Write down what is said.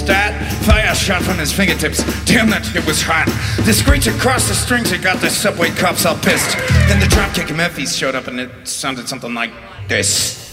stat. Fire shot from his fingertips. Damn, that shit was hot. The screech across the strings, it got the subway cops all pissed. Then the dropkick Memphis showed up and it sounded something like this.